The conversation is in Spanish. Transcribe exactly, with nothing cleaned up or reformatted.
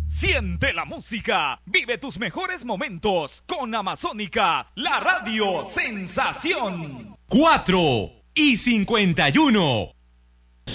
Siente la música, vive tus mejores momentos con Amazónica, la radio sensación. cuatro y cincuenta y uno.